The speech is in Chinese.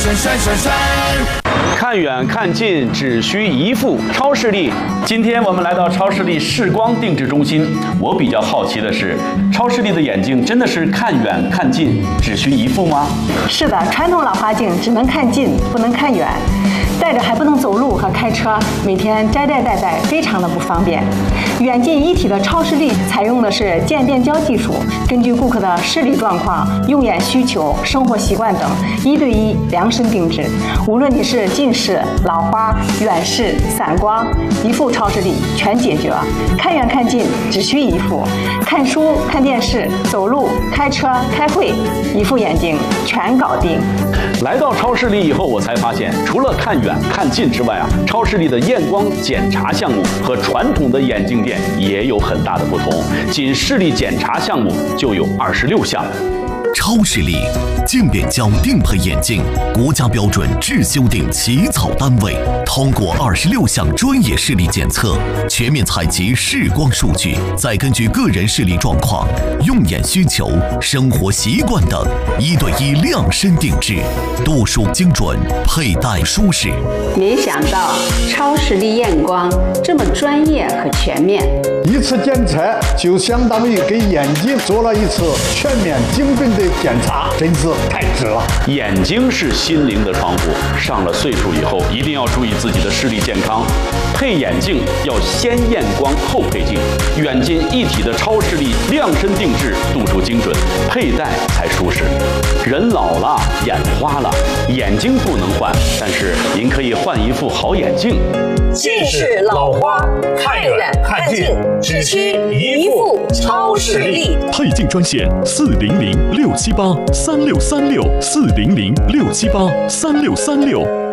帅。看远看近只需一副超视力。今天我们来到超视力视光定制中心，我比较好奇的是，超视力的眼镜真的是看远看近只需一副吗？ 是的，传统老花镜只能看近，不能看远，戴着还不能走路和开车，每天摘戴非常的不方便。远近一体的超视力采用的是渐变焦技术，根据顾客的视力状况、用眼需求、生活习惯等，1对1量身定制。无论你是近视、老花、远视、散光，一副超视力全解决。看远看近只需一副，看书、看电视、走路、开车、开会，一副眼镜全搞定。 来到超视力以后，我才发现，除了看远看近之外超视力的验光检查项目和传统的眼镜店也有很大的不同，仅视力检查项目就有26项。 超视力渐变焦定配眼镜，国家标准制修订起草单位，通过26项专业视力检测，全面采集视光数据，再根据个人视力状况、用眼需求、生活习惯等，1对1量身定制，度数精准，佩戴舒适。 没想到超视力验光这么专业和全面， 一次检测就相当于给眼睛做了一次全面精准的检查，真是太值了。 眼睛是心灵的窗户，上了岁数以后一定要注意自己的视力健康。配眼镜要先验光后配镜，远近一体的超视力量身定制，度数精准，佩戴才舒适。人老了，眼花了，眼睛不能换，但是您可以换一副好眼镜。 近视、老花，看远看近只需一副超视力。 配镜专线400-678-3636，400-678-3636。